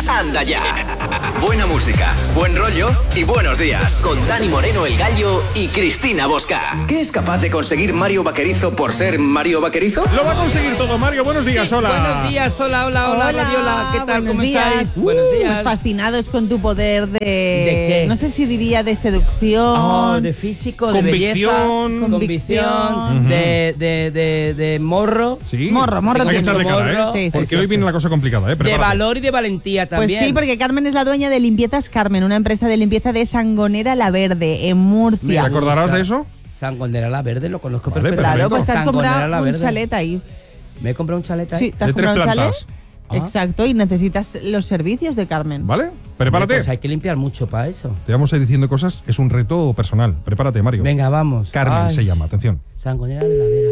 Anda Ya. Buena música, buen rollo y buenos días. Con Dani Moreno, el Gallo, y Cristina Bosca. ¿Qué es capaz de conseguir Mario Vaquerizo por ser Mario Vaquerizo? Lo va a conseguir todo, Mario. Buenos días, hola. Buenos días, hola, Mariola. ¿Qué tal? ¿Cómo estáis? Buenos días. Pues fascinados con tu poder de... ¿De qué? No sé si diría de seducción. De físico, de convicción, belleza. Convicción. De morro. Sí. Morro Hay que tiene. echarle cara, Sí, porque sí, hoy sí, viene la cosa complicada, De Prepárate. valor y de valentía también. Pues sí, porque Carmen es la dueña de Limpiezas Carmen, una empresa de limpieza de Sangonera La Verde, en Murcia. ¿Te acordarás de eso? Sangonera La Verde, lo conozco Vale, perfectamente. Claro, pues te has Sangonera comprado La un Verde. chalet ahí. ¿Me he comprado un chalet ahí? Sí, te has De 3 comprado un chalet. plantas. Exacto, y necesitas los servicios de Carmen. ¿Vale? Prepárate. Pues hay que limpiar mucho para eso. Te vamos a ir diciendo cosas. Es un reto personal. Prepárate, Mario. Venga, vamos. Carmen Ay, se llama. Atención. Sangonera de la Vera.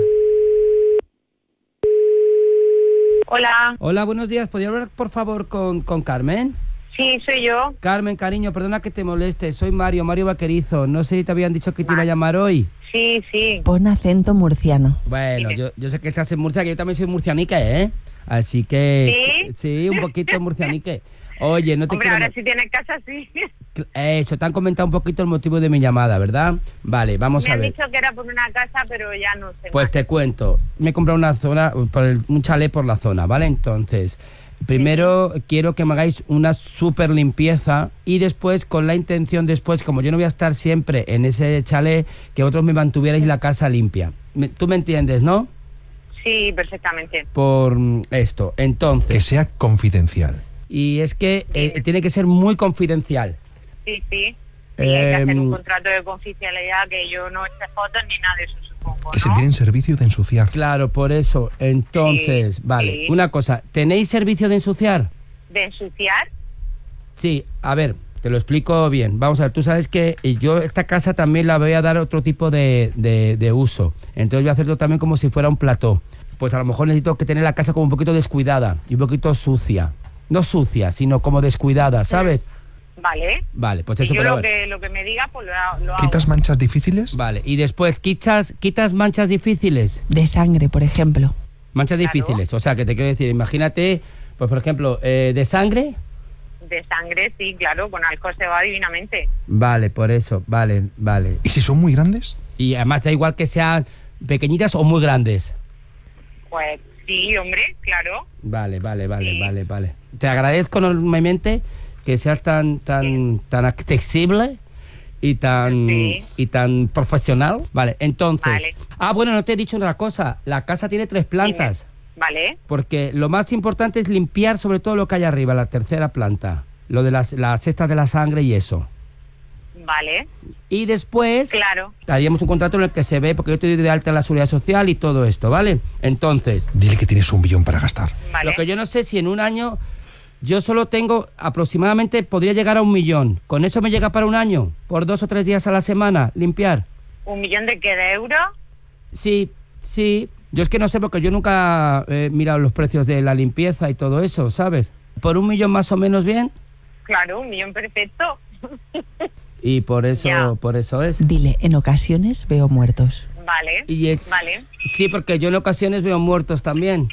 Hola, Hola, buenos días. ¿Podría hablar, por favor, con Carmen? sí, soy yo. Carmen, cariño, perdona que te moleste. Soy Mario Vaquerizo. No sé si te habían dicho que te iba a llamar hoy. Sí, sí. Pon acento murciano. Bueno, yo sé que estás en Murcia, que yo también soy murcianique, ¿eh? Así que... Sí, un poquito murcianique. Oye, no te Hombre, quiero... ahora sí tienes casa, sí. Eso, te han comentado un poquito el motivo de mi llamada, ¿verdad? Vale, vamos Me a han ver. dicho que era por una casa, pero ya no sé Pues más. te cuento. Me he comprado una zona, un chalet por la zona, ¿vale? Entonces, primero quiero que me hagáis una súper limpieza y después, con la intención después, como yo no voy a estar siempre en ese chalet, que vosotros me mantuvierais la casa limpia. ¿Tú me entiendes, no? Sí, perfectamente. Por esto. Entonces... Que sea confidencial. Y es que tiene que ser muy confidencial. Sí, sí. Y hay que hacer un Em, contrato de confidencialidad, que yo no eche fotos ni nada de eso, supongo, Que se ¿no? tienen servicio de ensuciar. Claro, por eso. Entonces, Sí, vale. sí. Una cosa, ¿tenéis servicio de ensuciar? ¿De ensuciar? Sí, a ver, te lo explico bien. Vamos a ver, tú sabes que yo esta casa también la voy a dar otro tipo de uso. Entonces voy a hacerlo también como si fuera un plató. Pues a lo mejor necesito que tener la casa como un poquito descuidada y un poquito sucia. No sucia, sino como descuidada, ¿sabes? Vale. Vale, pues Y eso yo pero a lo ver. que me diga, pues lo hago. ¿Quitas manchas difíciles? Vale, y después, ¿quitas manchas difíciles? De sangre, por ejemplo. Manchas Claro. difíciles, o sea, que te quiero decir, imagínate, pues por ejemplo, de sangre. De sangre, sí, claro, con alcohol se va divinamente. Vale, por eso, vale. ¿Y si son muy grandes? Y además da igual que sean pequeñitas o muy grandes. Pues sí, hombre, claro. Vale. Sí. Te agradezco enormemente que seas tan accesible y tan profesional. Vale, entonces. Vale. Bueno, no te he dicho otra cosa. La casa tiene 3 plantas. Vale. Porque lo más importante es limpiar sobre todo lo que hay arriba, la tercera planta. Lo de las cestas de la sangre y eso. Vale. Y después Claro. haríamos un contrato en el que se ve, porque yo te doy de alta en la seguridad social y todo esto, ¿vale? Entonces, Dile que tienes 1 billón para gastar. Vale. lo que yo no sé si en un año yo solo tengo aproximadamente, podría llegar a 1 millón. ¿Con eso me llega para un año? ¿Por 2 o 3 días a la semana limpiar? ¿1 millón de qué? ¿De euros? Sí. Yo es que no sé porque yo nunca he mirado los precios de la limpieza y todo eso, ¿sabes? ¿Por 1 millón más o menos bien? Claro, 1 millón perfecto. Y por eso Ya. es. Dile, en ocasiones veo muertos. Vale. Y es- Vale. Sí, porque yo en ocasiones veo muertos también.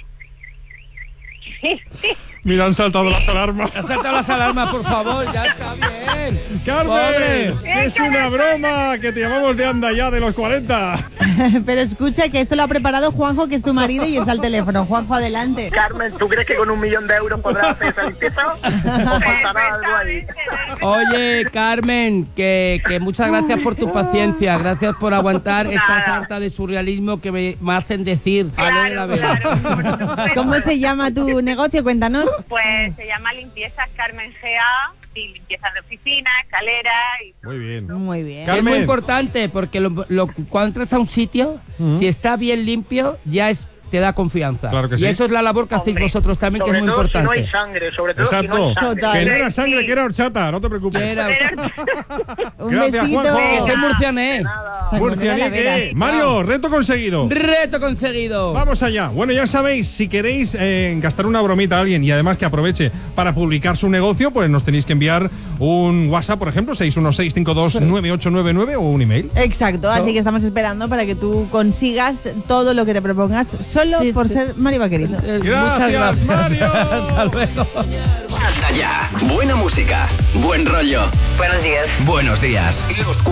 Mira, han saltado las alarmas. Ha saltado las alarmas, por favor, ya está bien. ¡Carmen! Pobre. ¡Es una broma! Que te llamamos de Anda Ya de los 40. Pero escucha que esto lo ha preparado Juanjo, que es tu marido, y está al teléfono. Juanjo, adelante. Carmen, ¿tú crees que con 1 millón de euros podrás hacer esa limpieza? ¿O faltará algo ahí? Oye, Carmen, que muchas gracias por tu paciencia, gracias por aguantar esta Nada. sarta de surrealismo que me hacen decir. A lo de la vera. Claro. ¿Cómo se llama tu negocio? Cuéntanos. Pues se llama Limpiezas Carmen GA, sí, limpiezas de oficina, escalera y... Muy bien. Muy bien. Es muy Carmen. importante porque cuando entras a un sitio, si está bien limpio, ya te da confianza. Claro que y sí. eso es la labor que hacéis Hombre, vosotros también, que es Sobre muy todo si no importante. hay sangre, sobre todo si no Exacto. hay sangre. Total. Que no era sangre, Sí. que era horchata. No te preocupes. Que era- Un Gracias, besito. Juanjo. Soy murciané. Murcia, La ¿qué? Vera. Mario, reto conseguido. Reto conseguido. Vamos allá. Bueno, ya sabéis, si queréis gastar una bromita a alguien y además que aproveche para publicar su negocio, pues nos tenéis que enviar un WhatsApp, por ejemplo, 616529899 o un email. Exacto, así que estamos esperando para que tú consigas todo lo que te propongas solo por ser Mario Vaquerizo. Muchas Gracias, gracias. Mario. Hasta luego. Anda ya. Buena música, buen rollo. Buenos días. Buenos días. Los